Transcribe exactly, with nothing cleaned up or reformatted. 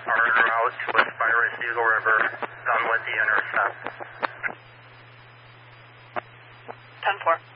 en route to Aspirus Eagle River, done with the intercept. ten four.